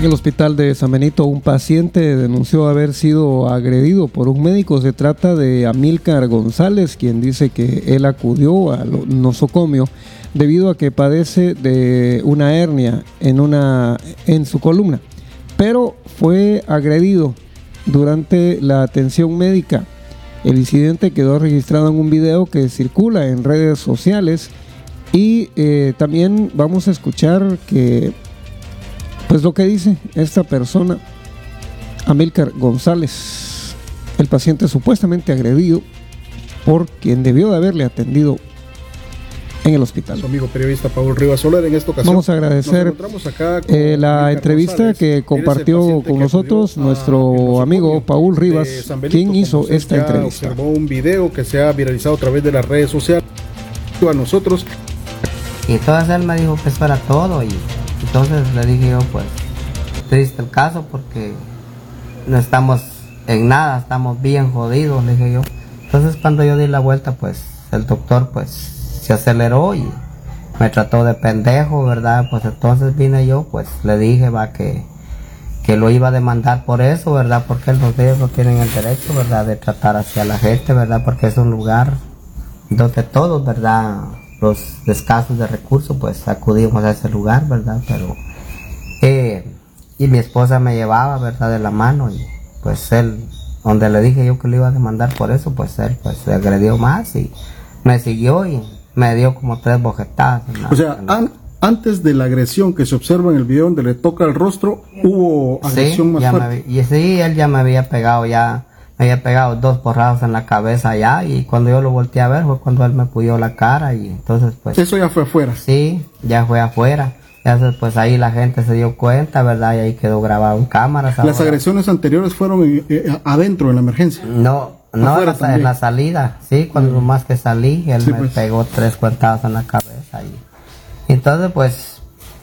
En el hospital de San Benito, un paciente denunció haber sido agredido por un médico. Se trata de Amílcar González, quien dice que él acudió al nosocomio debido a que padece de una hernia en su columna, pero fue agredido durante la atención médica. El incidente quedó registrado en un video que circula en redes sociales y también vamos a escuchar pues lo que dice esta persona, Amílcar González, el paciente supuestamente agredido por quien debió de haberle atendido en el hospital. Su amigo periodista Paul Rivas Soler. En esta ocasión vamos a agradecer la entrevista González, que compartió con nosotros nuestro amigo Paul Rivas, quien hizo esta entrevista. Observó un video que se ha viralizado a través de las redes sociales a nosotros. Y entonces él me dijo que eso era todo, y entonces le dije yo, pues triste el caso porque no estamos en nada, estamos bien jodidos, le dije yo. Entonces cuando yo di la vuelta, pues el doctor pues se aceleró y me trató de pendejo, ¿verdad? Pues entonces vine yo, pues le dije que lo iba a demandar por eso, ¿verdad? Porque los médicos no tienen el derecho, ¿verdad? De tratar hacia la gente, ¿verdad? Porque es un lugar donde todos, ¿verdad? Los escasos de recursos, pues acudimos a ese lugar, ¿verdad? Pero y mi esposa me llevaba, ¿verdad? De la mano, y pues él, donde le dije yo que lo iba a demandar por eso, pues él pues se agredió más y me siguió y me dio como 3 bofetadas. O sea, antes de la agresión que se observa en el video donde le toca el rostro, hubo agresión más fuerte. Sí, él ya me había pegado, me había pegado 2 porrados en la cabeza ya, y cuando yo lo volteé a ver fue cuando él me puyó la cara, y entonces pues... ¿Eso ya fue afuera? Sí, ya fue afuera. Ya pues ahí la gente se dio cuenta, ¿verdad? Y ahí quedó grabado en cámaras. ¿Las agresiones anteriores fueron adentro en la emergencia? No, en la salida, sí, cuando más que salí, él me pegó 3 cuentadas en la cabeza. Y entonces pues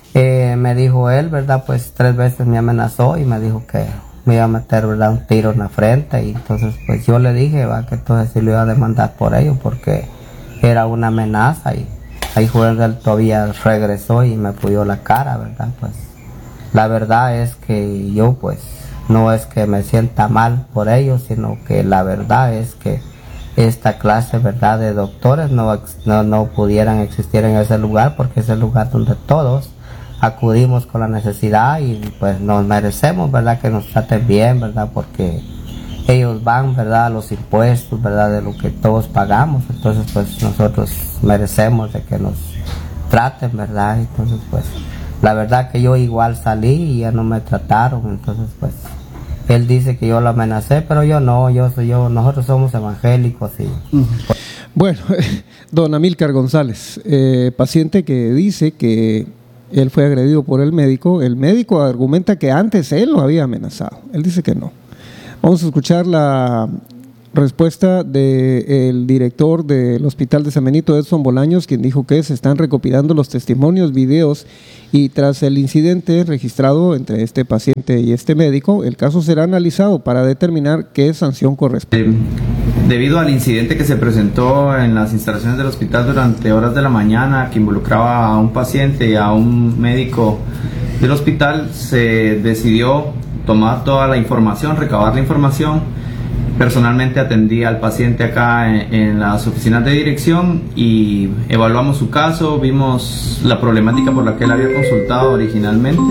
me dijo él, ¿verdad? Pues 3 veces me amenazó y me dijo que me iba a meter, ¿verdad? Un tiro en la frente, y entonces pues yo le dije, va, que entonces sí lo iba a demandar por ello porque era una amenaza, y ahí fue donde él todavía regresó y me puyó la cara, ¿verdad? Pues la verdad es que yo pues no es que me sienta mal por ello, sino que la verdad es que esta clase, ¿verdad?, de doctores no pudieran existir en ese lugar, porque es el lugar donde todos acudimos con la necesidad y pues nos merecemos, ¿verdad?, que nos traten bien, ¿verdad?, porque ellos van, ¿verdad?, a los impuestos, ¿verdad?, de lo que todos pagamos. Entonces pues nosotros merecemos de que nos traten, ¿verdad? Entonces pues la verdad que yo igual salí y ya no me trataron. Entonces pues él dice que yo lo amenacé, pero yo no, nosotros somos evangélicos y... Bueno, don Amílcar González, paciente que dice que él fue agredido por el médico argumenta que antes él lo había amenazado, él dice que no. Vamos a escuchar la respuesta del director del Hospital de San Benito, Edson Bolaños, quien dijo que se están recopilando los testimonios, videos, y tras el incidente registrado entre este paciente y este médico, el caso será analizado para determinar qué sanción corresponde. Debido al incidente que se presentó en las instalaciones del hospital durante horas de la mañana, que involucraba a un paciente y a un médico del hospital, se decidió tomar toda la información, recabar la información. Personalmente atendí al paciente acá en las oficinas de dirección y evaluamos su caso, vimos la problemática por la que él había consultado originalmente,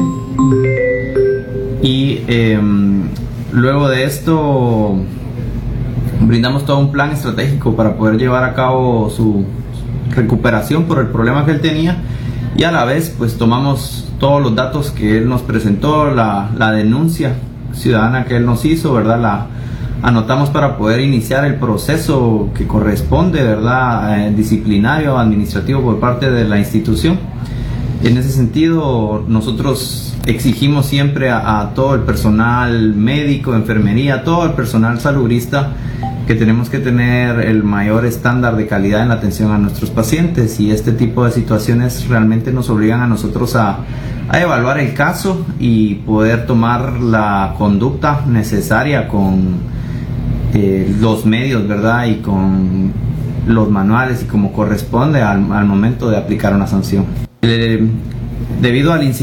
y luego de esto brindamos todo un plan estratégico para poder llevar a cabo su recuperación por el problema que él tenía, y a la vez pues tomamos todos los datos que él nos presentó, la denuncia ciudadana que él nos hizo, ¿verdad? La anotamos para poder iniciar el proceso que corresponde, ¿verdad?, disciplinario, administrativo por parte de la institución. En ese sentido, nosotros exigimos siempre a todo el personal médico, enfermería, todo el personal salubrista, que tenemos que tener el mayor estándar de calidad en la atención a nuestros pacientes, y este tipo de situaciones realmente nos obligan a nosotros a evaluar el caso y poder tomar la conducta necesaria con los medios, ¿verdad?, y con los manuales y como corresponde al momento de aplicar una sanción. Debido al incidente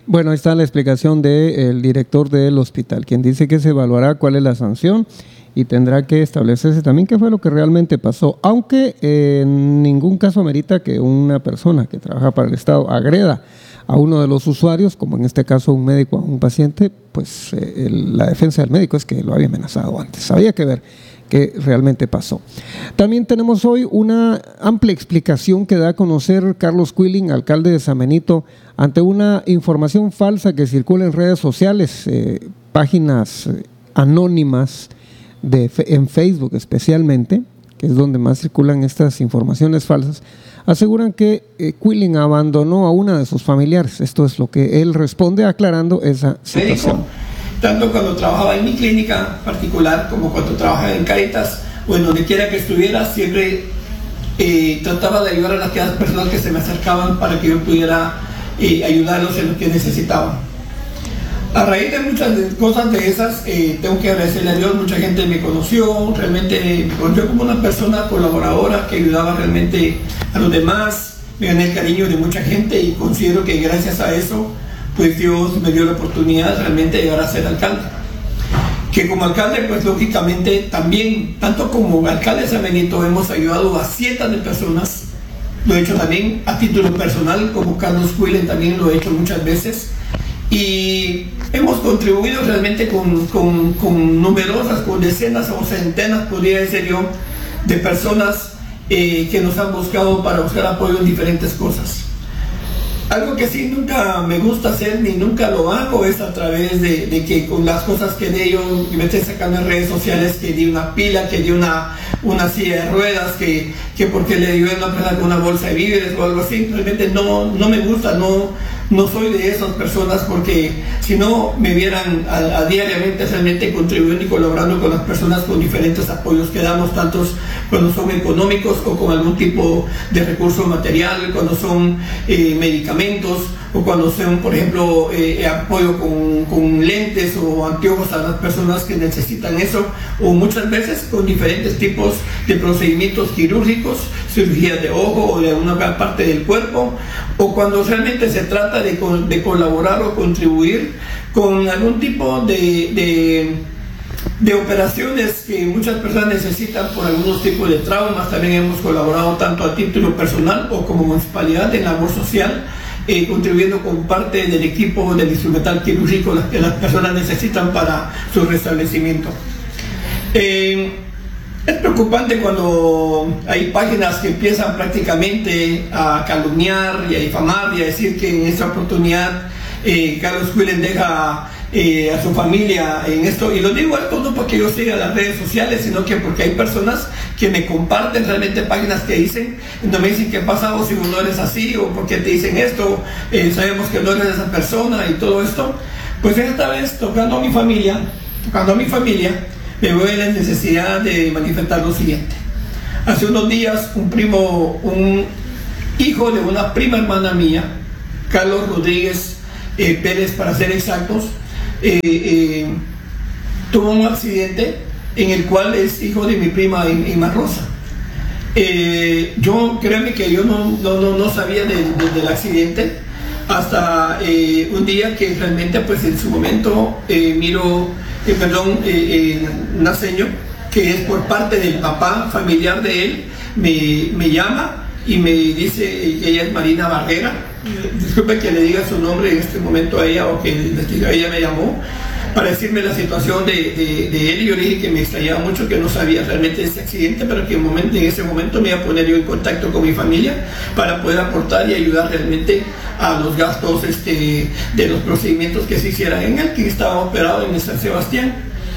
Bueno, ahí está la explicación del director del hospital, quien dice que se evaluará cuál es la sanción y tendrá que establecerse también qué fue lo que realmente pasó, aunque en ningún caso amerita que una persona que trabaja para el Estado agreda a uno de los usuarios, como en este caso un médico a un paciente, pues la defensa del médico es que lo había amenazado antes. Había que ver qué realmente pasó. También tenemos hoy una amplia explicación que da a conocer Carlos Quilling, alcalde de San Benito, ante una información falsa que circula en redes sociales, páginas anónimas en Facebook especialmente, que es donde más circulan estas informaciones falsas. Aseguran que Quilling abandonó a una de sus familiares. Esto es lo que él responde aclarando esa situación. Médico, tanto cuando trabajaba en mi clínica particular como cuando trabajaba en Caritas o en donde quiera que estuviera, siempre trataba de ayudar a aquellas personas que se me acercaban para que yo pudiera ayudarlos en lo que necesitaban. A raíz de muchas cosas de esas, tengo que agradecerle a Dios, mucha gente me conoció, realmente me conoció como una persona colaboradora que ayudaba realmente a los demás, me gané el cariño de mucha gente y considero que gracias a eso, pues Dios me dio la oportunidad realmente de llegar a ser alcalde. Que como alcalde, pues lógicamente también, tanto como alcalde de San Benito, hemos ayudado a cientos de personas, lo he hecho también a título personal, como Carlos Quilling también lo he hecho muchas veces. Y hemos contribuido realmente con numerosas, con decenas o centenas, podría decir yo, de personas que nos han buscado para buscar apoyo en diferentes cosas. Algo que sí nunca me gusta hacer ni nunca lo hago es a través de que con las cosas que de yo me estoy sacando en redes sociales, que di una pila, que di una silla de ruedas, que porque le ayudé a una persona con una bolsa de víveres o algo así. Realmente no me gusta, no soy de esas personas, porque si no me vieran a diariamente realmente contribuyendo y colaborando con las personas con diferentes apoyos que damos, tantos cuando son económicos o con algún tipo de recurso material, cuando son medicamentos o cuando son, por ejemplo, apoyo con lentes o anteojos a las personas que necesitan eso, o muchas veces con diferentes tipos de procedimientos quirúrgicos, cirugía de ojo o de una gran parte del cuerpo, o cuando realmente se trata de colaborar o contribuir con algún tipo de operaciones que muchas personas necesitan por algunos tipos de traumas. También hemos colaborado tanto a título personal o como municipalidad en labor social, contribuyendo con parte del equipo del instrumental quirúrgico que las personas necesitan para su restablecimiento. Es preocupante cuando hay páginas que empiezan prácticamente a calumniar y a difamar y a decir que en esta oportunidad Carlos Quilling deja a su familia en esto, y lo digo esto no porque yo siga las redes sociales, sino que porque hay personas que me comparten realmente páginas que dicen, no me dicen qué pasa si no eres así, o por qué te dicen esto, sabemos que no eres esa persona y todo esto. Pues esta vez tocando a mi familia, me veo en la necesidad de manifestar lo siguiente. Hace unos días un hijo de una prima hermana mía, Carlos Rodríguez Pérez para ser exactos, tuvo un accidente en el cual es hijo de mi prima Inma Rosa. Yo, créanme que yo no sabía del accidente hasta un día que realmente pues en su momento miro Naceño, que es por parte del papá familiar de él, me llama y me dice que ella es Marina Barrera. Disculpe que le diga su nombre en este momento a ella, o que ella me llamó para decirme la situación de él, y yo le dije que me extrañaba mucho, que no sabía realmente de este accidente, pero que en ese momento me iba a poner yo en contacto con mi familia para poder aportar y ayudar realmente a los gastos de los procedimientos que se hicieran en él, que estaba operado en San Sebastián.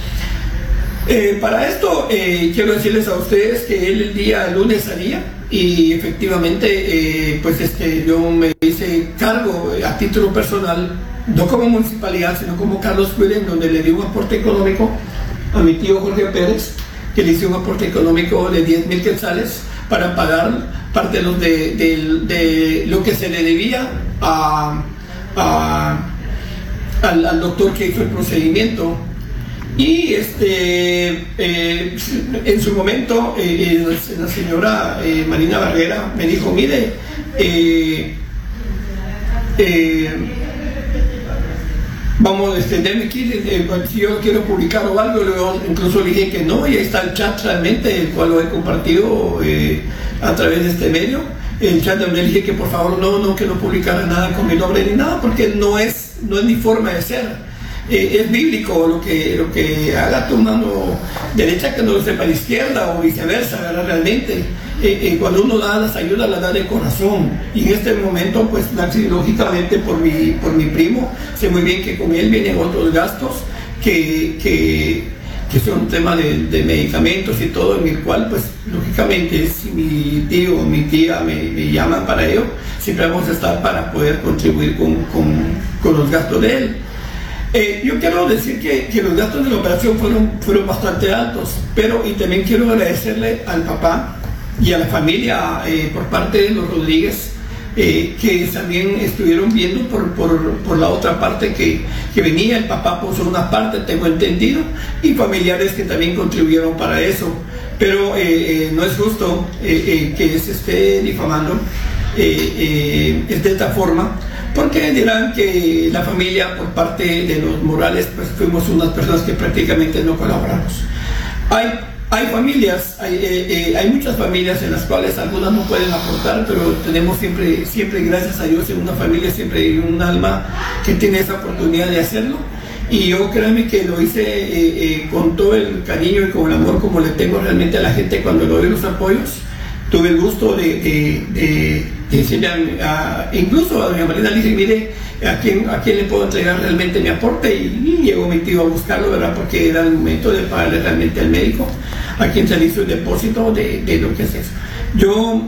Para esto quiero decirles a ustedes que él el día lunes salía, y efectivamente yo me hice cargo a título personal, no como municipalidad, sino como Carlos Quilling, donde le di un aporte económico a mi tío Jorge Pérez, que le hice un aporte económico de 10,000 quetzales para pagar parte de lo que se le debía al doctor que hizo el procedimiento. Y en su momento la señora Marina Barrera me dijo, mire, déme aquí, si yo quiero publicar o algo, luego incluso le dije que no, y ahí está el chat realmente, el cual lo he compartido a través de este medio. El chat donde le dije que por favor que no publicara nada con mi nombre ni nada, porque no es mi forma de ser. Es bíblico lo que haga tu mano derecha que no lo sepa la izquierda o viceversa, ¿verdad? Realmente cuando uno da las ayudas las da de corazón, y en este momento pues lógicamente por mi primo sé muy bien que con él vienen otros gastos que son temas de medicamentos y todo, en el cual pues lógicamente si mi tío o mi tía me llaman para ello, siempre vamos a estar para poder contribuir con los gastos de él. Yo quiero decir que los gastos de la operación fueron bastante altos, y también quiero agradecerle al papá y a la familia por parte de los Rodríguez, que también estuvieron viendo por la otra parte que venía. El papá puso una parte, tengo entendido, y familiares que también contribuyeron para eso, pero no es justo que se esté difamando de esta forma, porque dirán que la familia por parte de los Morales pues fuimos unas personas que prácticamente no colaboramos. Hay familias, hay muchas familias en las cuales algunas no pueden aportar, pero tenemos siempre gracias a Dios, en una familia siempre hay un alma que tiene esa oportunidad de hacerlo, y yo créanme que lo hice con todo el cariño y con el amor como le tengo realmente a la gente cuando le doy los apoyos. Tuve el gusto de decirle incluso a doña Marina, le dije, mire, ¿a quién le puedo entregar realmente mi aporte? Y llegó mi tío a buscarlo, ¿verdad? Porque era el momento de pagarle realmente al médico, a quien se le hizo el depósito de lo que es eso. Yo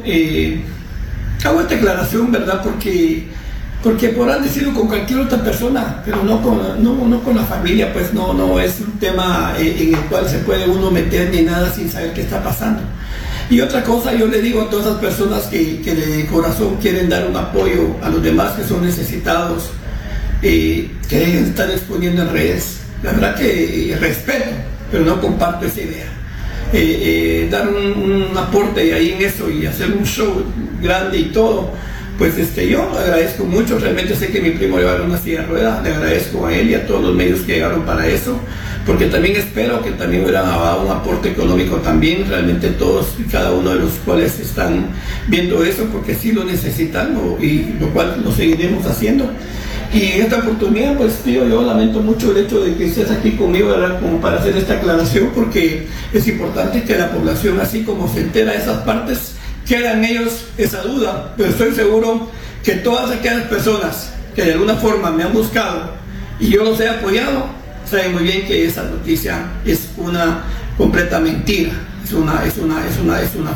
hago esta declaración, ¿verdad? Porque podrán decirlo con cualquier otra persona, pero no con la familia, pues no es un tema en el cual se puede uno meter ni nada sin saber qué está pasando. Y otra cosa, yo le digo a todas esas personas que de corazón quieren dar un apoyo a los demás que son necesitados, que deben estar exponiendo en redes. La verdad que respeto, pero no comparto esa idea. Dar un aporte ahí en eso y hacer un show grande y todo, pues yo agradezco mucho. Realmente sé que mi primo lleva una silla de ruedas, le agradezco a él y a todos los medios que llegaron para eso, porque también espero que también hubieran dado un aporte económico también, realmente todos y cada uno de los cuales están viendo eso, porque sí lo necesitan, y lo cual lo seguiremos haciendo. Y en esta oportunidad, pues tío, yo lamento mucho el hecho de que estés aquí conmigo, ¿verdad? Como para hacer esta aclaración, porque es importante que la población, así como se entera de esas partes, quedan ellos esa duda, pero estoy seguro que todas aquellas personas que de alguna forma me han buscado y yo los he apoyado, saben muy bien que esa noticia es una completa mentira, es una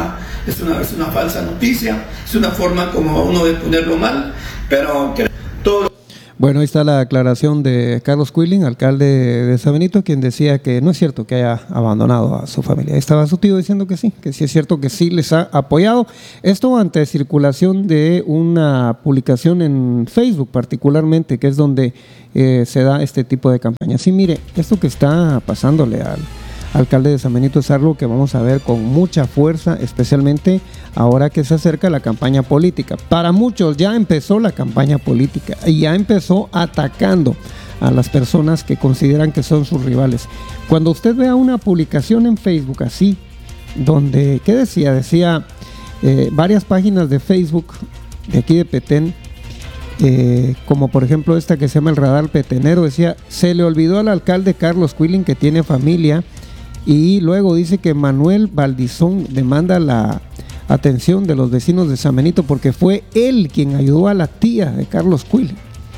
falsa noticia, es una forma como uno de ponerlo mal, pero que todo. Bueno, ahí está la aclaración de Carlos Quilling, alcalde de San Benito, quien decía que no es cierto que haya abandonado a su familia. Ahí estaba su tío diciendo que sí es cierto que sí les ha apoyado. Esto ante circulación de una publicación en Facebook particularmente, que es donde se da este tipo de campañas. Sí, mire, esto que está pasándole al alcalde de San Benito es algo que vamos a ver con mucha fuerza, especialmente ahora que se acerca la campaña política. Para muchos ya empezó la campaña política y ya empezó atacando a las personas que consideran que son sus rivales. Cuando usted vea una publicación en Facebook así, donde, ¿qué decía? Decía varias páginas de Facebook de aquí de Petén, como por ejemplo esta que se llama El Radar Petenero, decía, se le olvidó al alcalde Carlos Quilling que tiene familia. Y luego dice que Manuel Valdizón demanda la atención de los vecinos de San Benito porque fue él quien ayudó a la tía de Carlos Quilling.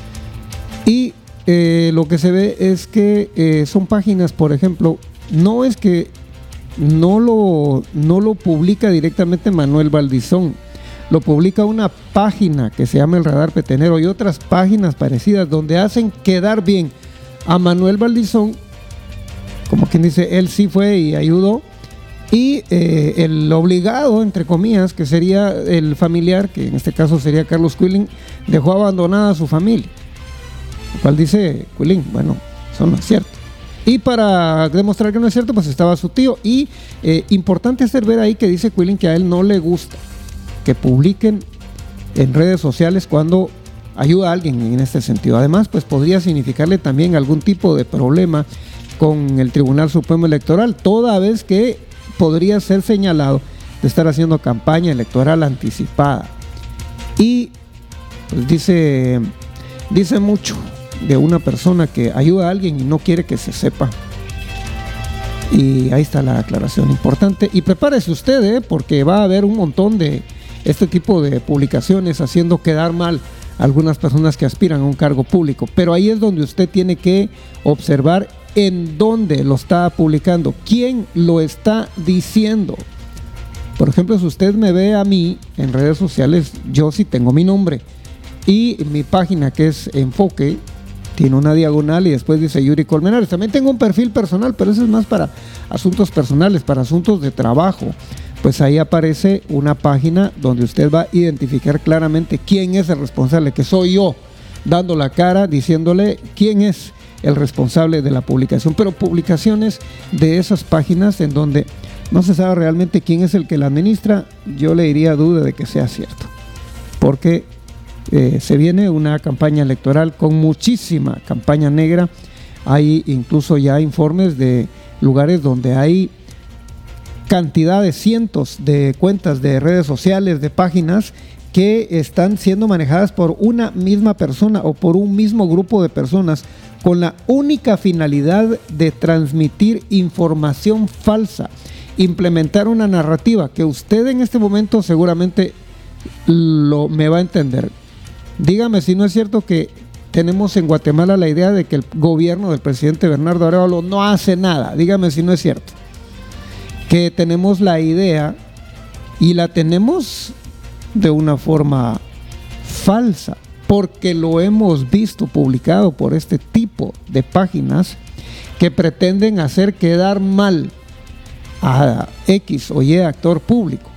Y lo que se ve es que son páginas, por ejemplo, no es que no lo publica directamente Manuel Valdizón, lo publica una página que se llama El Radar Petenero y otras páginas parecidas donde hacen quedar bien a Manuel Valdizón, como quien dice, él sí fue y ayudó, y el obligado, entre comillas, que sería el familiar, que en este caso sería Carlos Quilling, dejó abandonada a su familia, lo cual dice Quilling, bueno, eso no es cierto. Y para demostrar que no es cierto, pues estaba su tío, y importante hacer ver ahí que dice Quilling que a él no le gusta que publiquen en redes sociales cuando ayuda a alguien en este sentido. Además, pues podría significarle también algún tipo de problema con el Tribunal Supremo Electoral, toda vez que podría ser señalado de estar haciendo campaña electoral anticipada. Y pues dice mucho de una persona que ayuda a alguien y no quiere que se sepa. Y ahí está la aclaración importante. Y prepárese usted, porque va a haber un montón de este tipo de publicaciones haciendo quedar mal a algunas personas que aspiran a un cargo público. Pero ahí es donde usted tiene que observar en dónde lo está publicando, quién lo está diciendo. Por ejemplo, si usted me ve a mí en redes sociales, yo sí tengo mi nombre y mi página, que es Enfoque, tiene una diagonal y después dice Yuri Colmenares. También tengo un perfil personal, pero eso es más para asuntos personales, para asuntos de trabajo. Pues ahí aparece una página donde usted va a identificar claramente quién es el responsable, que soy yo, dando la cara, diciéndole quién es el responsable de la publicación. Pero publicaciones de esas páginas en donde no se sabe realmente quién es el que la administra, yo le diría duda de que sea cierto, porque se viene una campaña electoral con muchísima campaña negra. Hay incluso ya informes de lugares donde hay cantidad de cientos de cuentas de redes sociales, de páginas que están siendo manejadas por una misma persona o por un mismo grupo de personas con la única finalidad de transmitir información falsa, implementar una narrativa que usted en este momento seguramente me va a entender. Dígame si no es cierto que tenemos en Guatemala la idea de que el gobierno del presidente Bernardo Arévalo no hace nada. Dígame si no es cierto. Que tenemos la idea, y la tenemos de una forma falsa, porque lo hemos visto publicado por este tipo de páginas que pretenden hacer quedar mal a X o Y actor público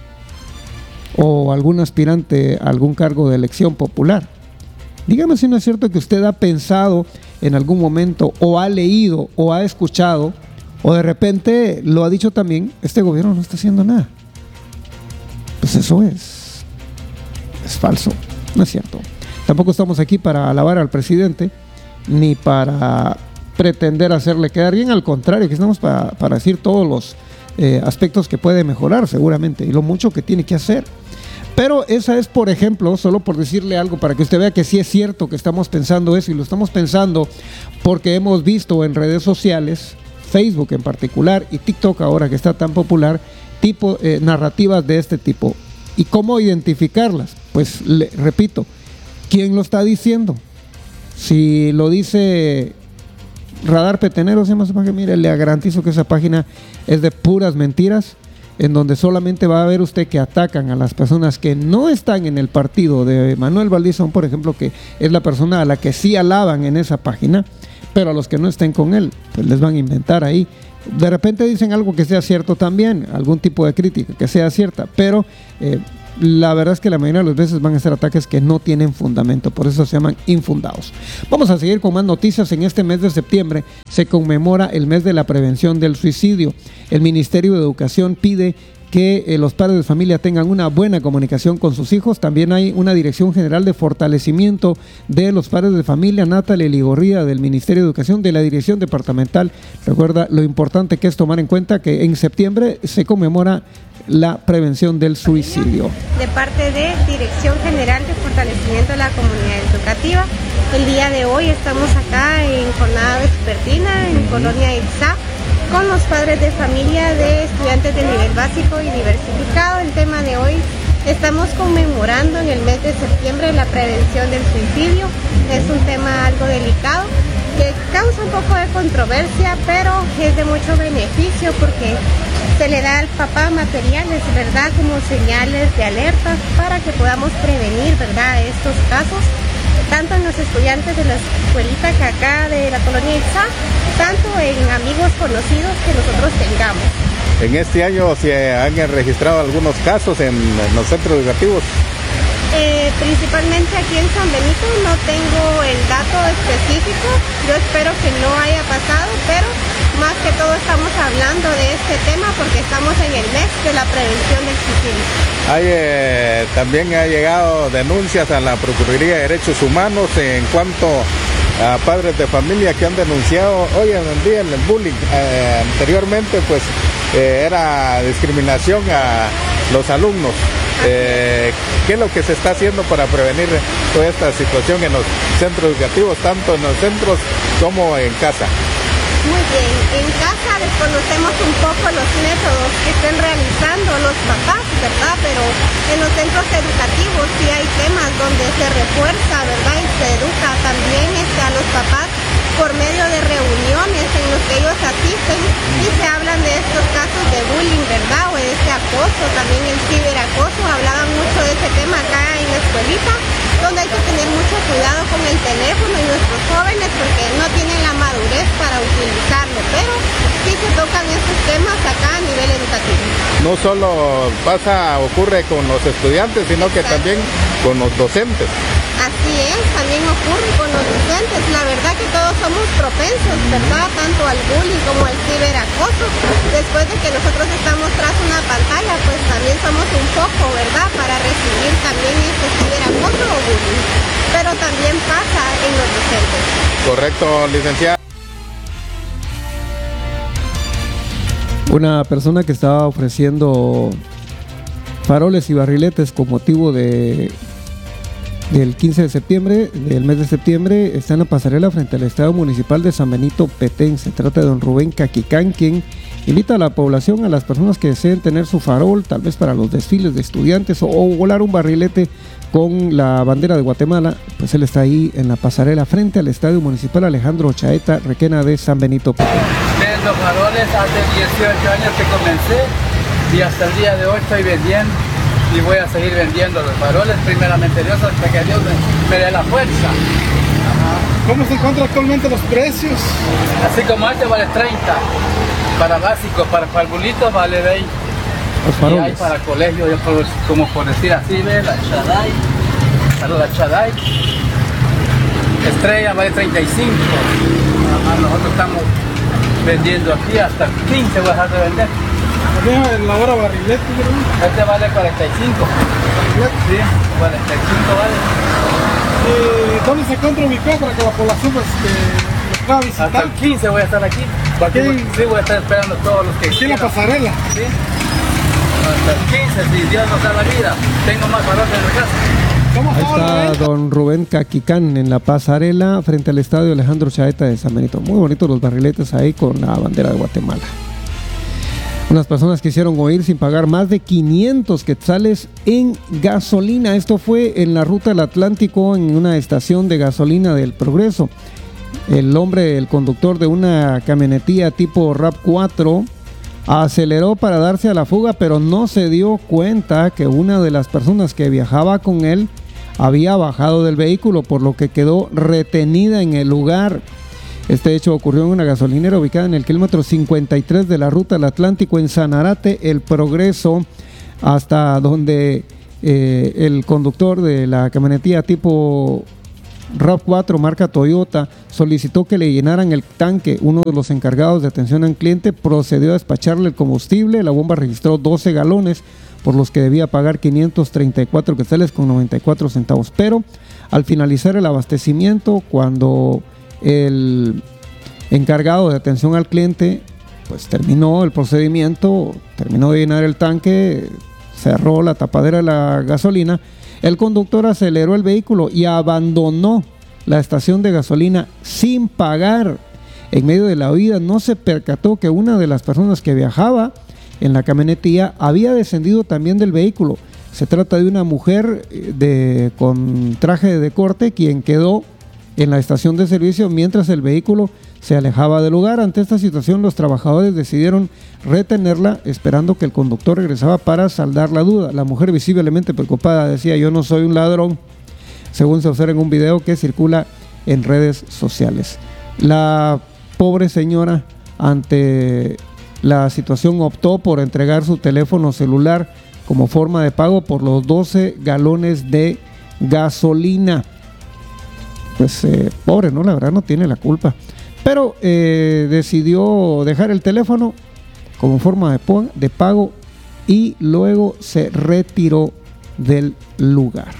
o algún aspirante a algún cargo de elección popular. Dígame si no es cierto que usted ha pensado en algún momento, o ha leído, o ha escuchado, o de repente lo ha dicho también: este gobierno no está haciendo nada. Pues eso es falso, no es cierto. Tampoco estamos aquí para alabar al presidente, ni para pretender hacerle quedar bien. Al contrario, que estamos para decir todos los aspectos que puede mejorar seguramente, y lo mucho que tiene que hacer. Pero esa es, por ejemplo, solo por decirle algo para que usted vea que sí es cierto que estamos pensando eso, y lo estamos pensando porque hemos visto en redes sociales, Facebook en particular y TikTok ahora que está tan popular, narrativas de este tipo. ¿Y cómo identificarlas? Pues le repito, ¿quién lo está diciendo? Si lo dice Radar Petenero, se llama esa página, mire, le garantizo que esa página es de puras mentiras, en donde solamente va a ver usted que atacan a las personas que no están en el partido de Manuel Valdizón, por ejemplo, que es la persona a la que sí alaban en esa página, pero a los que no estén con él, pues les van a inventar ahí. De repente dicen algo que sea cierto también, algún tipo de crítica que sea cierta, pero la verdad es que la mayoría de las veces van a ser ataques que no tienen fundamento, por eso se llaman infundados. Vamos a seguir con más noticias. En este mes de septiembre se conmemora el mes de la prevención del suicidio. El Ministerio de Educación pide que los padres de familia tengan una buena comunicación con sus hijos. También hay una Dirección General de Fortalecimiento de los Padres de Familia, Natalia Ligorría, del Ministerio de Educación, de la Dirección Departamental. Recuerda lo importante que es tomar en cuenta que en septiembre se conmemora la prevención del suicidio. De parte de Dirección General de Fortalecimiento de la Comunidad Educativa, el día de hoy estamos acá en jornada vespertina en Colonia Itzá, con los padres de familia de estudiantes de nivel básico y diversificado. El tema de hoy, estamos conmemorando en el mes de septiembre la prevención del suicidio. Es un tema algo delicado que causa un poco de controversia, pero es de mucho beneficio porque se le da al papá materiales, ¿verdad?, como señales de alerta para que podamos prevenir, ¿verdad?, estos casos, tanto en los estudiantes de la escuelita que acá de la Colonia Itzá, tanto en amigos conocidos que nosotros tengamos. En este año se han registrado algunos casos en los centros educativos. Principalmente aquí en San Benito no tengo el dato específico, tráfico. Yo espero que no haya pasado, pero más que todo estamos hablando de este tema porque estamos en el mes de la prevención del suicidio. También ha llegado denuncias a la Procuraduría de Derechos Humanos en cuanto a padres de familia que han denunciado hoy en el día el bullying. Anteriormente pues era discriminación a los alumnos. ¿Qué es lo que se está haciendo para prevenir toda esta situación en los centros educativos, tanto en los centros como en casa? Muy bien, en casa desconocemos un poco los métodos que estén realizando los papás, ¿verdad? Pero en los centros educativos sí hay temas donde se refuerza, ¿verdad? Y se educa también a los papás por medio de reuniones en los que ellos asisten y se hablan de estos casos de bullying, ¿verdad? O de este acoso, también el ciberacoso, hablaban mucho de ese tema acá en la escuelita, donde hay que tener mucho cuidado con el teléfono y nuestros jóvenes porque no tienen la madurez para utilizarlo, pero sí se tocan estos temas acá a nivel educativo. No solo ocurre con los estudiantes, sino que también con los docentes. Así es, también ocurre con los docentes. La verdad que todos somos propensos, ¿verdad? Tanto al bullying como al ciberacoso. Después de que nosotros estamos tras una pantalla, pues también somos un foco, ¿verdad? Para recibir también este ciberacoso o bullying. Pero también pasa en los docentes. Correcto, licenciada. Una persona que estaba ofreciendo faroles y barriletes con motivo del 15 de septiembre, del mes de septiembre, está en la pasarela frente al Estadio Municipal de San Benito Petén. Se trata de don Rubén Caquicán, quien invita a la población, a las personas que deseen tener su farol, tal vez para los desfiles de estudiantes o volar un barrilete con la bandera de Guatemala. Pues él está ahí en la pasarela frente al Estadio Municipal Alejandro Chaeta Requena de San Benito Petén. Vendo faroles hace 18 años que comencé y hasta el día de hoy estoy vendiendo. Y voy a seguir vendiendo los faroles, primeramente Dios, hasta que Dios me dé la fuerza. ¿Cómo se encuentran actualmente los precios? Así como este vale 30, para básicos, para parvulitos vale 20. Los faroles. Y hay para colegio, como por decir así, ¿ves? La Chaday, Estrella vale 35. Nosotros estamos vendiendo aquí hasta 15 voy a dejar de vender. La hora barrilete, ¿verdad? Este vale 45. Sí, 45 vale. ¿Dónde se encuentra ubicado para que la población pues, lo pueda visitar? Hasta el 15 voy a estar aquí. Sí, voy a estar esperando a todos los que quieran. ¿Aquí en la pasarela? Sí. Hasta el 15, si Dios nos da la vida. Tengo más faroles en la casa. Ahí está don Rubén Caquicán en la pasarela frente al Estadio Alejandro Chaeta de San Benito. Muy bonitos los barriletes ahí con la bandera de Guatemala. Unas personas quisieron huir sin pagar más de 500 quetzales en gasolina. Esto fue en la ruta del Atlántico, en una estación de gasolina del Progreso. El conductor de una camionetilla tipo RAV4, aceleró para darse a la fuga, pero no se dio cuenta que una de las personas que viajaba con él había bajado del vehículo, por lo que quedó retenida en el lugar. Este hecho ocurrió en una gasolinera ubicada en el kilómetro 53 de la ruta del Atlántico en Sanarate, El Progreso, hasta donde el conductor de la camionetilla tipo RAV4 marca Toyota solicitó que le llenaran el tanque. Uno de los encargados de atención al cliente procedió a despacharle el combustible. La bomba registró 12 galones, por los que debía pagar 534 quetzales con 94 centavos. Pero al finalizar el abastecimiento, cuando el encargado de atención al cliente pues terminó el procedimiento, terminó de llenar el tanque, cerró la tapadera de la gasolina, el conductor aceleró el vehículo y abandonó la estación de gasolina sin pagar. En medio de la huida no se percató que una de las personas que viajaba en la camionetilla había descendido también del vehículo. Se trata de una mujer con traje de corte, quien quedó en la estación de servicio mientras el vehículo se alejaba del lugar. Ante esta situación, los trabajadores decidieron retenerla, esperando que el conductor regresaba para saldar la duda. La mujer, visiblemente preocupada, decía: "Yo no soy un ladrón", según se observa en un video que circula en redes sociales. La pobre señora, ante la situación, optó por entregar su teléfono celular como forma de pago por los 12 galones de gasolina. pues pobre, ¿no? La verdad no tiene la culpa. Pero decidió dejar el teléfono como forma de pago y luego se retiró del lugar.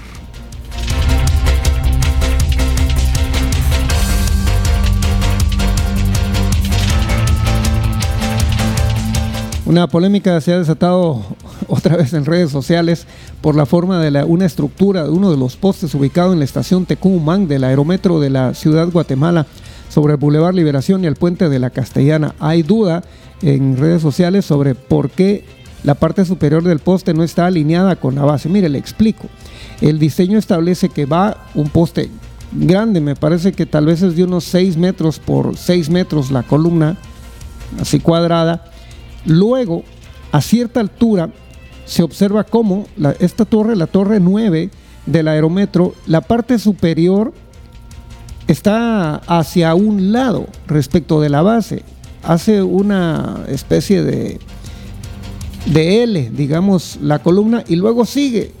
Una polémica se ha desatado otra vez en redes sociales por la forma de una estructura de uno de los postes ubicado en la estación Tecumán del aerometro de la ciudad Guatemala sobre el Boulevard Liberación y el puente de la Castellana. Hay duda en redes sociales sobre por qué la parte superior del poste no está alineada con la base. Mire, le explico. El diseño establece que va un poste grande, me parece que tal vez es de unos 6 metros por 6 metros la columna, así cuadrada. Luego, a cierta altura, se observa cómo esta torre, la torre 9 del aerometro, la parte superior está hacia un lado respecto de la base. Hace una especie de L, digamos, la columna, y luego sigue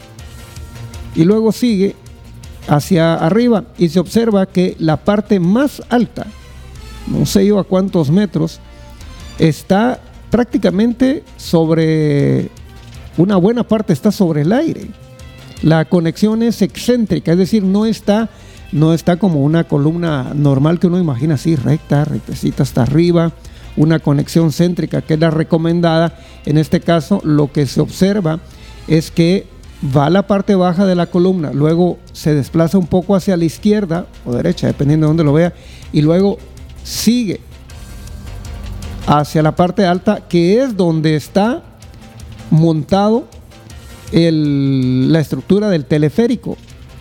hacia arriba, y se observa que la parte más alta, no sé yo a cuántos metros, está prácticamente sobre, una buena parte está sobre el aire. La conexión es excéntrica, es decir, no está como una columna normal que uno imagina así, rectecita hasta arriba, una conexión céntrica que es la recomendada. En este caso, lo que se observa es que va a la parte baja de la columna, luego se desplaza un poco hacia la izquierda o derecha, dependiendo de dónde lo vea, y luego sigue hacia la parte alta, que es donde está montado la estructura del teleférico.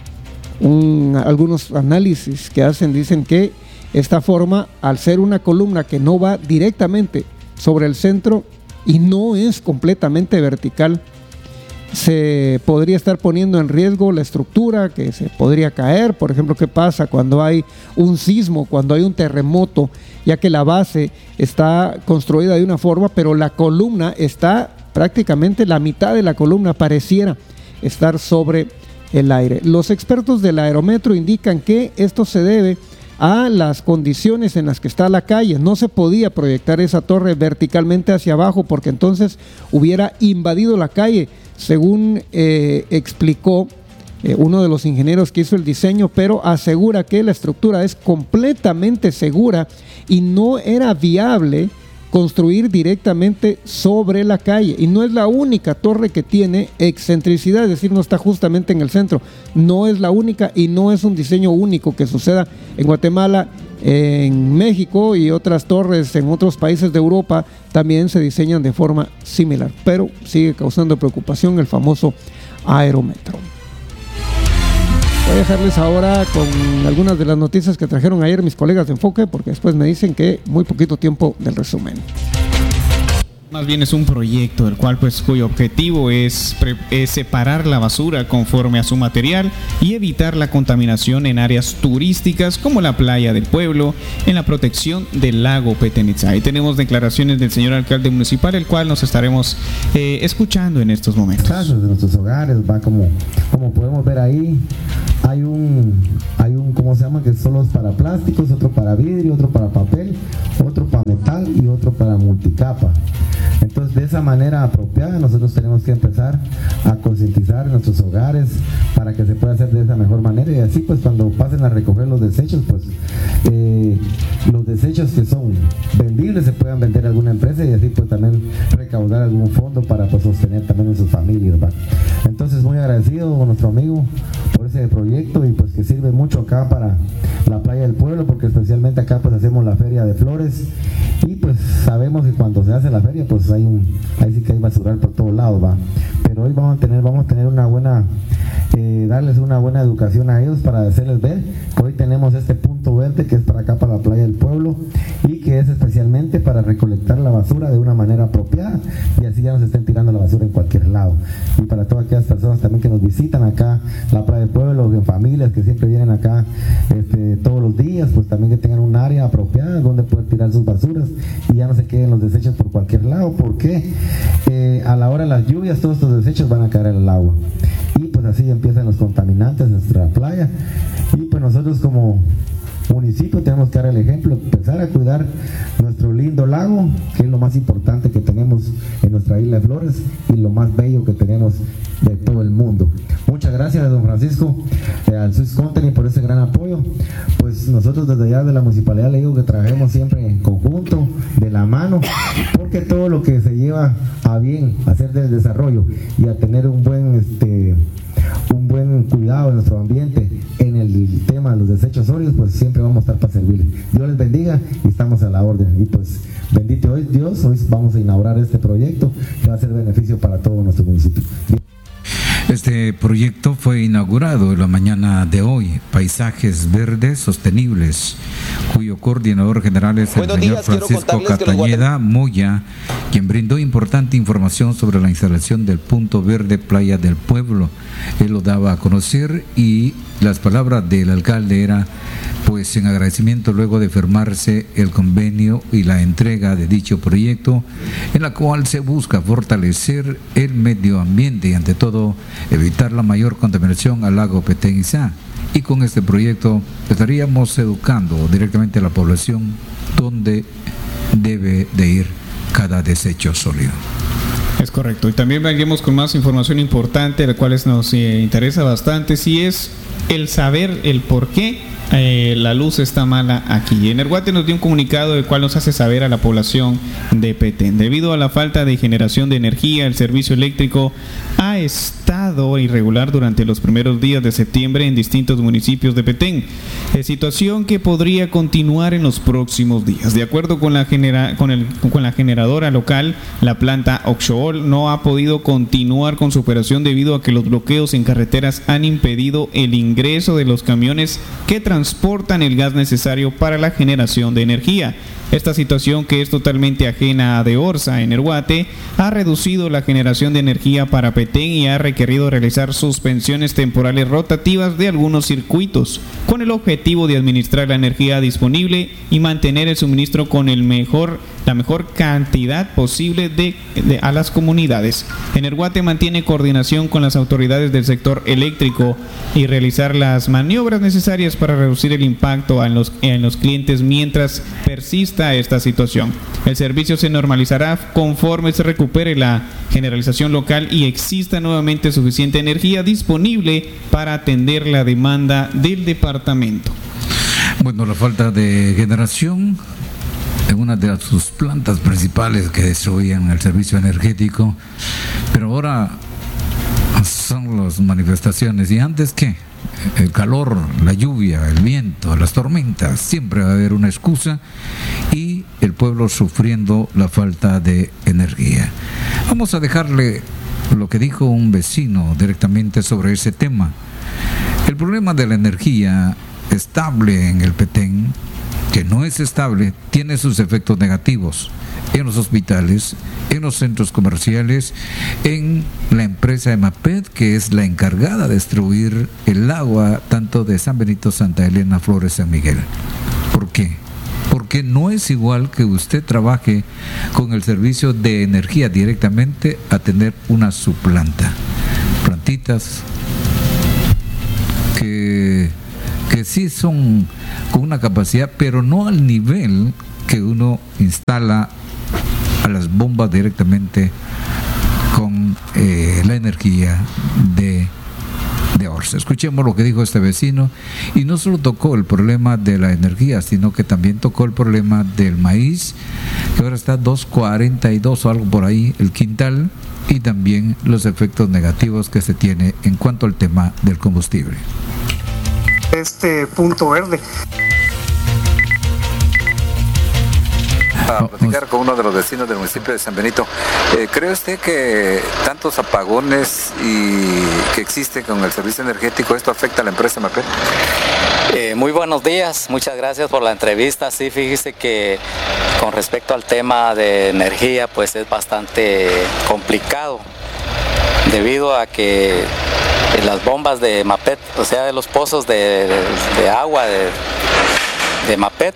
Algunos análisis que hacen dicen que esta forma, al ser una columna que no va directamente sobre el centro y no es completamente vertical, se podría estar poniendo en riesgo la estructura, que se podría caer. Por ejemplo, ¿qué pasa cuando hay un sismo, cuando hay un terremoto? Ya que la base está construida de una forma, pero la columna está prácticamente, la mitad de la columna pareciera estar sobre el aire. Los expertos del aerometro indican que esto se debe a las condiciones en las que está la calle. No se podía proyectar esa torre verticalmente hacia abajo porque entonces hubiera invadido la calle, según explicó uno de los ingenieros que hizo el diseño, pero asegura que la estructura es completamente segura y no era viable construir directamente sobre la calle. Y no es la única torre que tiene excentricidad, es decir, no está justamente en el centro. No es la única y no es un diseño único que suceda en Guatemala. En México y otras torres en otros países de Europa también se diseñan de forma similar, pero sigue causando preocupación el famoso aerometro. Voy a dejarles ahora con algunas de las noticias que trajeron ayer mis colegas de Enfoque, porque después me dicen que muy poquito tiempo del resumen. Más bien es un proyecto del cual cuyo objetivo es separar la basura conforme a su material y evitar la contaminación en áreas turísticas como la playa del pueblo, en la protección del lago Petenitza. Ahí tenemos declaraciones del señor alcalde municipal, el cual nos estaremos escuchando en estos momentos. De nuestros hogares, va como podemos ver ahí, hay un ¿cómo se llama? Que solo es para plásticos, otro para vidrio, otro para papel, otro para metal y otro para multicapa. Entonces, de esa manera apropiada, nosotros tenemos que empezar a concientizar en nuestros hogares para que se pueda hacer de esa mejor manera, y así pues cuando pasen a recoger los desechos, pues los desechos que son vendibles se puedan vender a alguna empresa y así pues también recaudar algún fondo para pues sostener también a sus familias, ¿va? Entonces, muy agradecido con nuestro amigo por ese proyecto, y pues que sirve mucho acá para la playa del pueblo, porque especialmente acá pues hacemos la feria de flores, y pues sabemos que cuando se hace la feria pues ahí sí que hay basural por todos lados, va. Pero hoy vamos a tener una buena darles una buena educación a ellos para hacerles ver que hoy tenemos este punto verde que es para acá, para la playa del pueblo, y que es especialmente para recolectar la basura de una manera apropiada, y así ya no se estén tirando la basura en cualquier lado. Y para todas aquellas personas también que nos visitan acá la playa del pueblo, en familias que siempre vienen acá todos los días, pues también que tengan un área apropiada donde poder tirar sus basuras y ya no se queden los desechos por cualquier lado, porque a la hora de las lluvias todos estos desechos van a caer en el agua, y pues así empiezan los contaminantes en nuestra playa. Y pues nosotros como municipio tenemos que dar el ejemplo, empezar a cuidar nuestro lindo lago, que es lo más importante que tenemos en nuestra isla de Flores y lo más bello que tenemos de todo el mundo. Muchas gracias, don Francisco, al Swiss Company por ese gran apoyo. Pues nosotros desde allá de la municipalidad le digo que trabajemos siempre en conjunto, de la mano, porque todo lo que se lleva a bien, a hacer del desarrollo y a tener un buen cuidado de nuestro ambiente en el tema de los desechos sólidos, pues siempre vamos a estar para servirles. Dios les bendiga y estamos a la orden. Y pues bendito Dios, hoy vamos a inaugurar este proyecto que va a ser beneficio para todo nuestro municipio. Este proyecto fue inaugurado en la mañana de hoy, Paisajes Verdes Sostenibles, cuyo coordinador general es el señor Francisco Castañeda Moya, quien brindó importante información sobre la instalación del punto verde Playa del Pueblo. Él lo daba a conocer y las palabras del alcalde era pues en agradecimiento luego de firmarse el convenio y la entrega de dicho proyecto, en la cual se busca fortalecer el medio ambiente y ante todo evitar la mayor contaminación al lago Petén Itzá. Y con este proyecto estaríamos educando directamente a la población dónde debe de ir cada desecho sólido. Es correcto. Y también venimos con más información importante, la cual nos interesa bastante, si es el saber el por qué la luz está mala aquí. Energuate nos dio un comunicado el cual nos hace saber a la población de Petén. Debido a la falta de generación de energía, el servicio eléctrico ha estado irregular durante los primeros días de septiembre en distintos municipios de Petén, situación que podría continuar en los próximos días. De acuerdo con la generadora local, la planta Oxool no ha podido continuar con su operación debido a que los bloqueos en carreteras han impedido el ingreso de los camiones que transportan el gas necesario para la generación de energía. Esta situación, que es totalmente ajena a Deorsa, Energuate, ha reducido la generación de energía para Petén y ha requerido realizar suspensiones temporales rotativas de algunos circuitos, con el objetivo de administrar la energía disponible y mantener el suministro con la mejor cantidad posible a las comunidades. Energuate mantiene coordinación con las autoridades del sector eléctrico y realizar las maniobras necesarias para reducir el impacto en los clientes mientras persista esta situación. El servicio se normalizará conforme se recupere la generalización local y exista nuevamente suficiente energía disponible para atender la demanda del departamento. Bueno, la falta de generación en una de sus plantas principales que destruían el servicio energético, pero ahora son las manifestaciones. ¿Y antes qué? El calor, la lluvia, el viento, las tormentas, siempre va a haber una excusa y el pueblo sufriendo la falta de energía. Vamos a dejarle lo que dijo un vecino directamente sobre ese tema. El problema de la energía estable en el Petén, que no es estable, tiene sus efectos negativos en los hospitales, en los centros comerciales, en la empresa EMAPET, que es la encargada de distribuir el agua tanto de San Benito, Santa Elena, Flores, San Miguel. ¿Por qué? Porque no es igual que usted trabaje con el servicio de energía directamente a tener una subplanta. Plantitas que sí son con una capacidad, pero no al nivel que uno instala a las bombas directamente con la energía de Orsa. Escuchemos lo que dijo este vecino, y no solo tocó el problema de la energía, sino que también tocó el problema del maíz, que ahora está 2.42 o algo por ahí el quintal, y también los efectos negativos que se tiene en cuanto al tema del combustible. Este punto verde. A platicar con uno de los vecinos del municipio de San Benito. ¿Cree usted que tantos apagones que existen con el servicio energético, esto afecta a la empresa EMAPET? Muy buenos días, muchas gracias por la entrevista. Sí, fíjese que con respecto al tema de energía, pues es bastante complicado, debido a que las bombas de EMAPET, o sea, de los pozos de agua de EMAPET,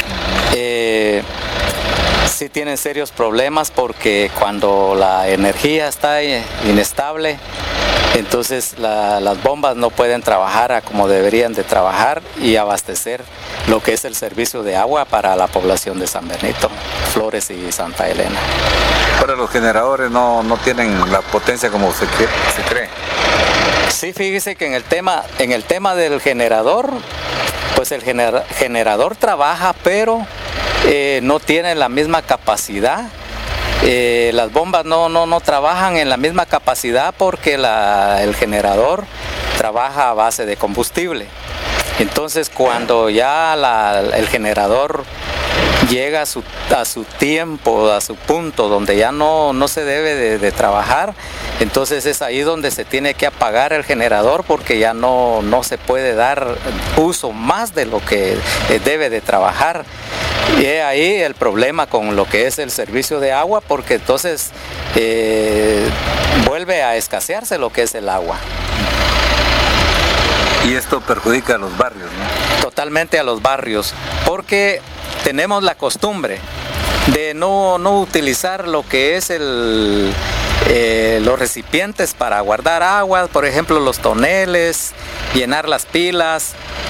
sí tienen serios problemas, porque cuando la energía está inestable, Entonces las bombas no pueden trabajar como deberían de trabajar y abastecer lo que es el servicio de agua para la población de San Benito, Flores y Santa Elena. Ahora los generadores no tienen la potencia como se cree. Sí, fíjese que en el tema del generador, pues el generador trabaja, pero no tiene la misma capacidad. Las bombas no trabajan en la misma capacidad porque el generador trabaja a base de combustible. Entonces cuando ya el generador llega a su tiempo, a su punto donde ya no se debe de trabajar, entonces es ahí donde se tiene que apagar el generador porque ya no se puede dar uso más de lo que debe de trabajar. Y es ahí el problema con lo que es el servicio de agua, porque entonces vuelve a escasearse lo que es el agua. Y esto perjudica a los barrios, ¿no? Totalmente a los barrios, porque tenemos la costumbre de no utilizar lo que es los recipientes para guardar agua, por ejemplo los toneles, llenar las pilas,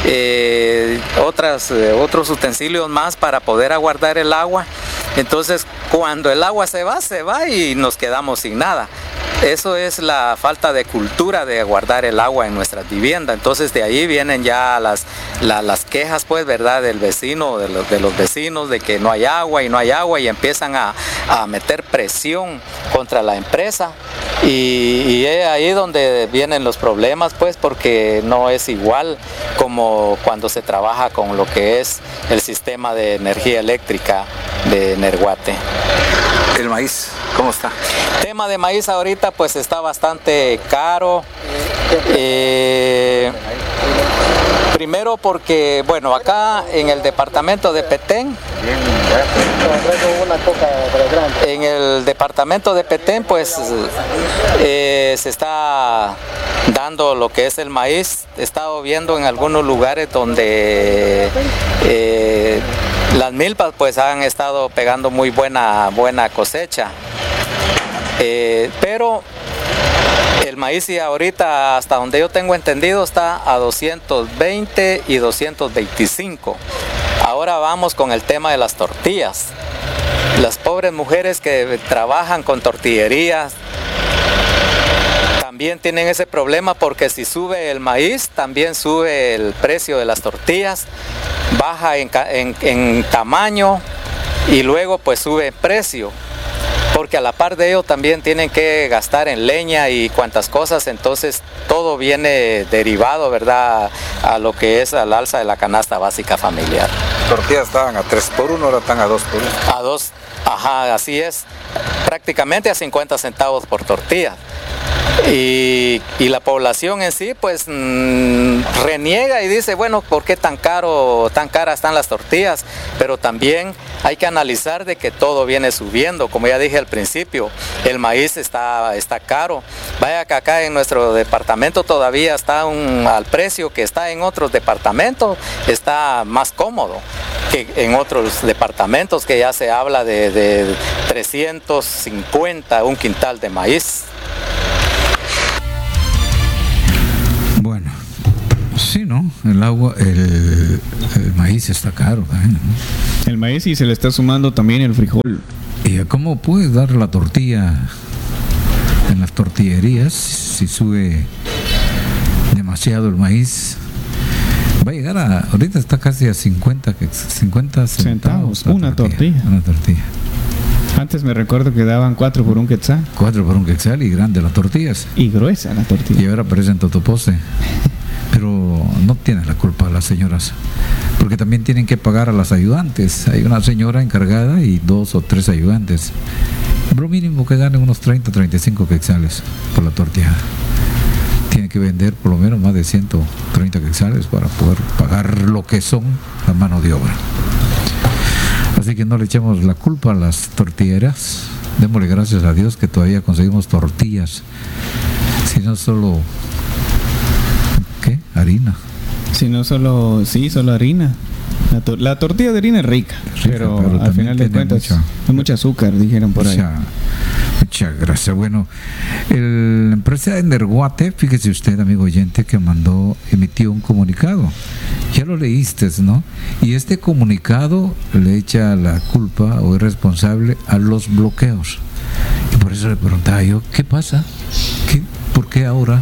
otros utensilios más para poder aguardar el agua. Entonces cuando el agua se va y nos quedamos sin nada. Eso es la falta de cultura de guardar el agua en nuestras viviendas. Entonces de ahí vienen ya las quejas, pues, ¿verdad?, del vecino, de los vecinos, de que no hay agua y empiezan a meter presión contra la empresa. Y es ahí donde vienen los problemas, pues, porque no es igual como cuando se trabaja con lo que es el sistema de energía eléctrica de Nerguate. El maíz, ¿cómo está? Tema de maíz ahorita pues está bastante caro. Primero porque, bueno, acá en el departamento de Petén, pues se está dando lo que es el maíz. He estado viendo en algunos lugares donde las milpas pues han estado pegando muy buena cosecha. Pero el maíz y ahorita, hasta donde yo tengo entendido, está a 220 y 225. Ahora vamos con el tema de las tortillas. Las pobres mujeres que trabajan con tortillerías también tienen ese problema, porque si sube el maíz, también sube el precio de las tortillas, baja en tamaño y luego pues sube precio. Porque a la par de ello también tienen que gastar en leña y cuantas cosas, entonces todo viene derivado, ¿verdad?, a lo que es al alza de la canasta básica familiar. Tortillas estaban a 3 por 1, ahora están a 2 por 1. A 2, ajá, así es, prácticamente a 50 centavos por tortilla. Y la población en sí pues reniega y dice, bueno, ¿por qué tan caras están las tortillas? Pero también hay que analizar de que todo viene subiendo. Como ya dije al principio, el maíz está caro. Vaya que acá en nuestro departamento todavía está al precio que está en otros departamentos, está más cómodo que en otros departamentos, que ya se habla de 350 un quintal de maíz. Bueno, sí, ¿no? El maíz está caro, ¿no? El maíz, y se le está sumando también el frijol. ¿Y cómo puedes dar la tortilla en las tortillerías si sube demasiado el maíz? Va a llegar ahorita está casi a 50 centavos una tortilla. Una tortilla. Antes me recuerdo que daban 4 por un quetzal. 4 por un quetzal, y grande las tortillas. Y gruesa la tortilla. Y ahora parecen totopose. Pero no tienen la culpa las señoras, porque también tienen que pagar a las ayudantes. Hay una señora encargada y 2 o 3 ayudantes. Pero mínimo que ganen unos 30 o 35 quetzales por la tortilla. Tienen que vender por lo menos más de 130 quetzales para poder pagar lo que son la mano de obra. Así que no le echemos la culpa a las tortilleras. Démosle gracias a Dios que todavía conseguimos tortillas. Si no solo... ¿qué? Harina. Si no solo... sí, solo harina. La tortilla de harina es rica, pero al final de cuentas hay mucho azúcar, dijeron por ahí. Muchas gracias. Bueno, la empresa Energuate, fíjese usted, amigo oyente, que emitió un comunicado. Ya lo leíste, ¿no? Y este comunicado le echa la culpa o es responsable a los bloqueos. Y por eso le preguntaba yo, ¿qué pasa? ¿Por qué ahora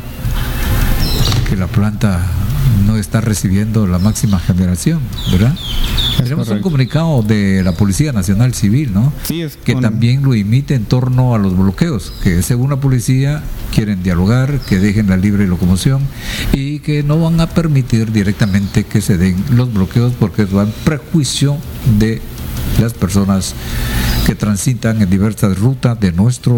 que la planta no está recibiendo la máxima generación, verdad? Tenemos un comunicado de la Policía Nacional Civil, ¿no? Sí, que también lo emite en torno a los bloqueos, que según la policía quieren dialogar, que dejen la libre locomoción y que no van a permitir directamente que se den los bloqueos porque eso va en prejuicio de las personas que transitan en diversas rutas de nuestro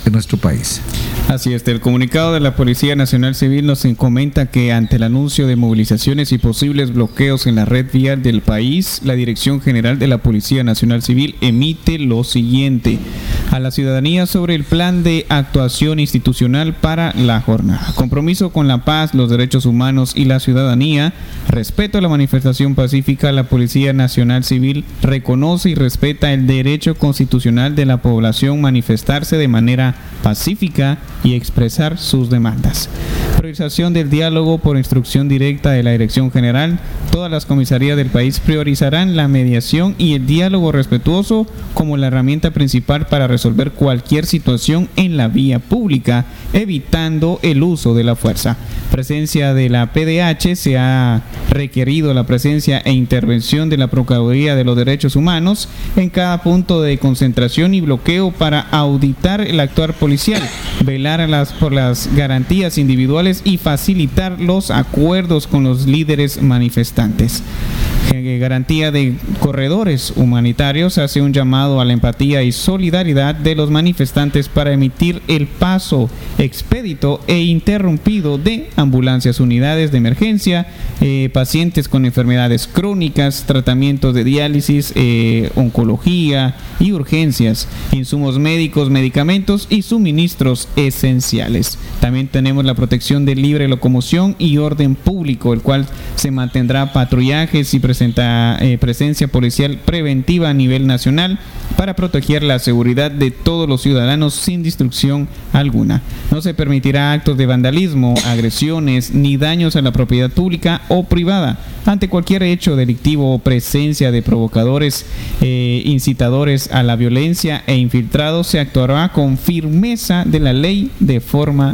país. Así es, el comunicado de la Policía Nacional Civil nos comenta que ante el anuncio de movilizaciones y posibles bloqueos en la red vial del país, la Dirección General de la Policía Nacional Civil emite lo siguiente a la ciudadanía sobre el plan de actuación institucional para la jornada. Compromiso con la paz, los derechos humanos y la ciudadanía, respeto a la manifestación pacífica, la Policía Nacional Civil reconoce y respeta el derecho constitucional de la población manifestarse de manera pacífica y expresar sus demandas. Priorización del diálogo por instrucción directa de la Dirección General. Todas las comisarías del país priorizarán la mediación y el diálogo respetuoso como la herramienta principal para resolver cualquier situación en la vía pública, evitando el uso de la fuerza. Presencia de la PDH. Se ha requerido la presencia e intervención de la Procuraduría de los Derechos Humanos en cada punto de concentración y bloqueo para auditar el actuar policial, velar por las garantías individuales y facilitar los acuerdos con los líderes manifestantes. Garantía de corredores humanitarios. Hace un llamado a la empatía y solidaridad de los manifestantes para emitir el paso expedito e interrumpido de ambulancias, unidades de emergencia, pacientes con enfermedades crónicas, tratamientos de diálisis, oncología y urgencias, insumos médicos, medicamentos y suministros esenciales. También tenemos la protección de libre locomoción y orden público, el cual se mantendrá patrullajes y presencia policial preventiva a nivel nacional para proteger la seguridad de todos los ciudadanos sin destrucción alguna. No se permitirá actos de vandalismo, agresiones ni daños a la propiedad pública o privada. Ante cualquier hecho delictivo o presencia de provocadores, incitadores a la violencia e infiltrados, se actuará con firmeza de la ley de forma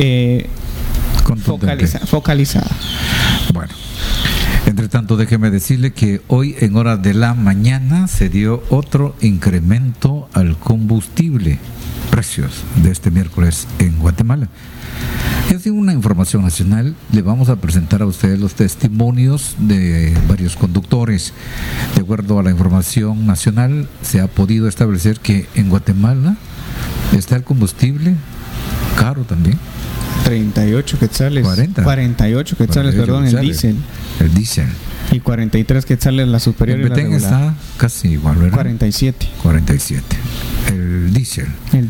focalizada. Bueno. Entre tanto, déjeme decirle que hoy en horas de la mañana se dio otro incremento al combustible, precios de este miércoles en Guatemala. Y así una información nacional, le vamos a presentar a ustedes los testimonios de varios conductores. De acuerdo a la información nacional, se ha podido establecer que en Guatemala está el combustible caro también. 38 quetzales. 48 quetzales, perdón, el diésel. El diésel. Y 43 quetzales la superior y la regular. Está casi igual, ¿verdad? 47. El diésel.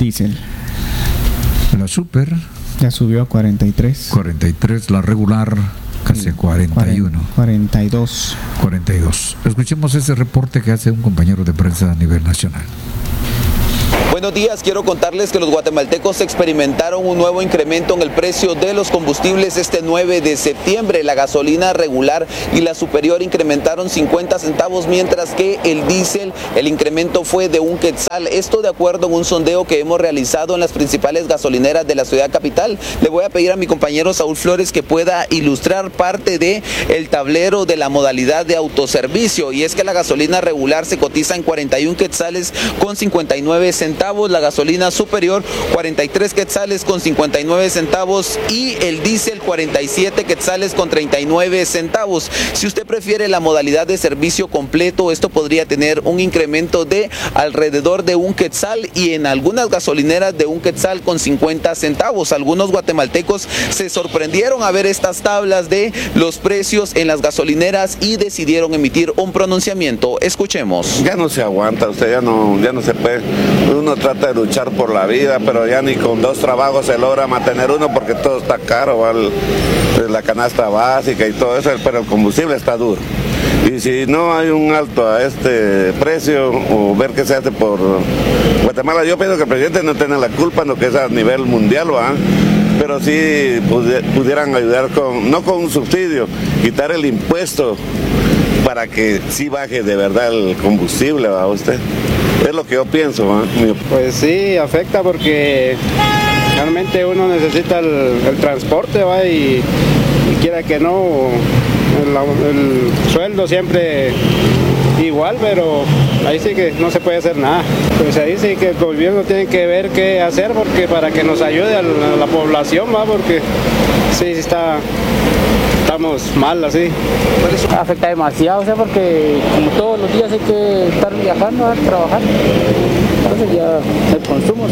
La super ya subió a 43. 43, la regular casi 41. 42. Escuchemos ese reporte que hace un compañero de prensa a nivel nacional. Buenos días, quiero contarles que los guatemaltecos experimentaron un nuevo incremento en el precio de los combustibles este 9 de septiembre. La gasolina regular y la superior incrementaron 50 centavos, mientras que el diésel, el incremento fue de 1 quetzal. Esto de acuerdo a un sondeo que hemos realizado en las principales gasolineras de la ciudad capital. Le voy a pedir a mi compañero Saúl Flores que pueda ilustrar parte de el tablero de la modalidad de autoservicio. Y es que la gasolina regular se cotiza en 41 quetzales con 59 centavos. La gasolina superior 43 quetzales con 59 centavos y el diésel 47 quetzales con 39 centavos. Si usted prefiere la modalidad de servicio completo, esto podría tener un incremento de alrededor de 1 quetzal y en algunas gasolineras de 1 quetzal con 50 centavos. Algunos guatemaltecos se sorprendieron a ver estas tablas de los precios en las gasolineras y decidieron emitir un pronunciamiento. Escuchemos. Ya no se aguanta, usted ya no se puede. Uno trata de luchar por la vida, pero ya ni con 2 trabajos se logra mantener uno porque todo está caro, la canasta básica y todo eso, pero el combustible está duro. Y Y si no hay un alto a este precio o ver qué se hace por Guatemala, yo pienso que el presidente no tiene la culpa, no que es a nivel mundial, ¿va? Pero sí pudieran ayudar no con un subsidio, quitar el impuesto para que sí baje de verdad el combustible, ¿va usted? Es lo que yo pienso, ¿va? Pues sí, afecta porque realmente uno necesita el transporte, ¿va? Y quiera que no, el sueldo siempre igual, pero ahí sí que no se puede hacer nada. Pues ahí sí que el gobierno tiene que ver qué hacer porque para que nos ayude a la población, ¿va? Porque sí estamos mal así. Afecta demasiado, o sea, porque como todos los días hay que estar viajando a trabajar, entonces ya el consumo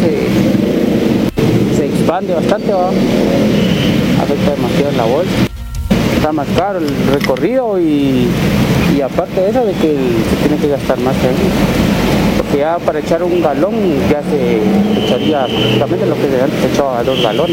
se expande bastante, ¿va? Afecta demasiado en la bolsa. Está más caro el recorrido y aparte de eso de que se tiene que gastar más ahí. Porque ya para echar un galón ya se echaría prácticamente lo que se echaba a 2 galones,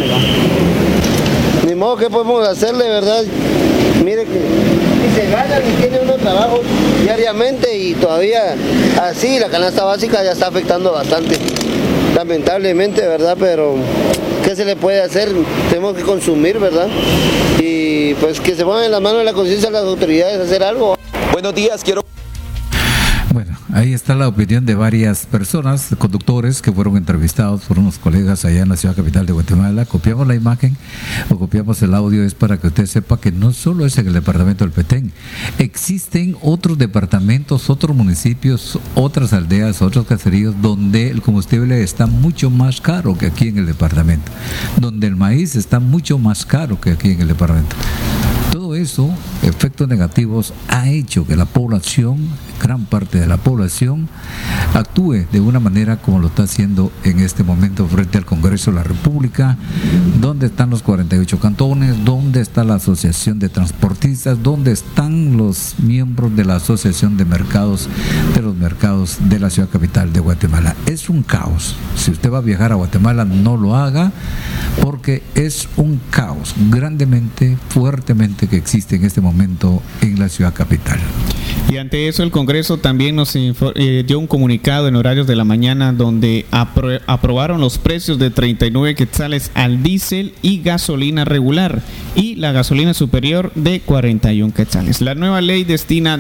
¿no? Ni modo, ¿qué podemos hacerle, verdad? Mire que si se gana y tiene uno trabajo diariamente y todavía así la canasta básica ya está afectando bastante. Lamentablemente, ¿verdad? Pero ¿qué se le puede hacer? Tenemos que consumir, ¿verdad? Y pues que se pongan en la mano de la conciencia de las autoridades a hacer algo. Buenos días, Bueno, ahí está la opinión de varias personas, conductores que fueron entrevistados por unos colegas allá en la ciudad capital de Guatemala. Copiamos la imagen o copiamos el audio, es para que usted sepa que no solo es en el departamento del Petén, existen otros departamentos, otros municipios, otras aldeas, otros caseríos donde el combustible está mucho más caro que aquí en el departamento, donde el maíz está mucho más caro que aquí en el departamento. Todo eso, efectos negativos, ha hecho que la población, gran parte de la población, actúe de una manera como lo está haciendo en este momento frente al Congreso de la República, donde están los 48 cantones, donde está la Asociación de Transportistas, donde están los miembros de la Asociación de Mercados, de los mercados de la ciudad capital de Guatemala. Es un caos. Si usted va a viajar a Guatemala, no lo haga, porque es un caos grandemente, fuertemente que existe en este momento en la ciudad capital. Y ante eso el Congreso también nos dio un comunicado en horarios de la mañana donde aprobaron los precios de 39 quetzales al diésel y gasolina regular y la gasolina superior de 41 quetzales. La nueva ley destina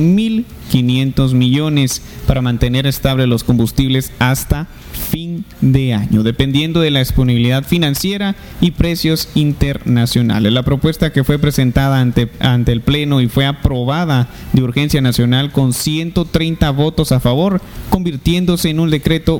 2.500 millones para mantener estables los combustibles hasta fin de año, dependiendo de la disponibilidad financiera y precios internacionales. La propuesta que fue presentada ante el Pleno y fue aprobada de urgencia nacional con 130 votos a favor, convirtiéndose en un decreto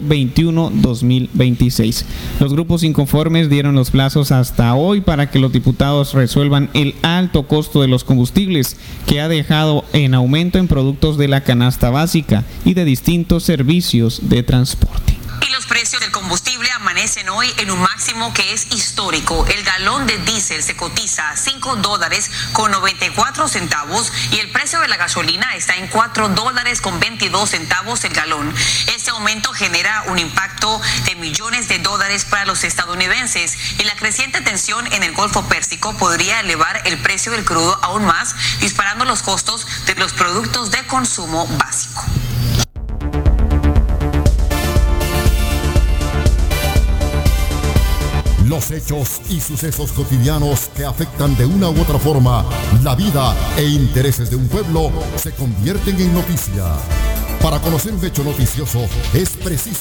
21-2026. Los grupos inconformes dieron los plazos hasta hoy para que los diputados resuelvan el alto costo de los combustibles que ha dejado en aumento en productos de la canasta básica y de distintos servicios de transporte. Y los precios del combustible amanecen hoy en un máximo que es histórico. El galón de diésel se cotiza a $5.94 y el precio de la gasolina está en $4.22 el galón. Este aumento genera un impacto de millones de dólares para los estadounidenses y la creciente tensión en el Golfo Pérsico podría elevar el precio del crudo aún más, disparando los costos de los productos de consumo básico. Los hechos y sucesos cotidianos que afectan de una u otra forma la vida e intereses de un pueblo se convierten en noticia. Para conocer un hecho noticioso es preciso